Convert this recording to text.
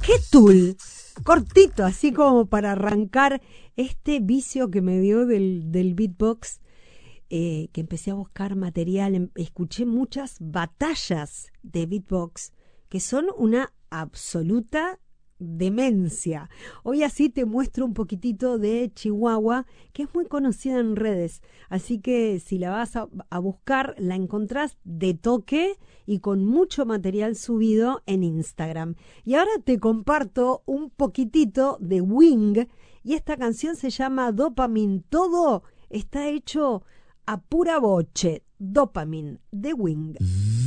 ¿Qué tool? Cortito, así como para arrancar este vicio que me dio del beatbox, que empecé a buscar material, escuché muchas batallas de beatbox que son una absoluta demencia. Hoy así te muestro un poquitito de Chihuahua, que es muy conocida en redes, así que si la vas a buscar, la encontrás de toque y con mucho material subido en Instagram. Y ahora te comparto un poquitito de Wing, y esta canción se llama Dopamine. Todo está hecho a pura boche. Dopamine de Wing.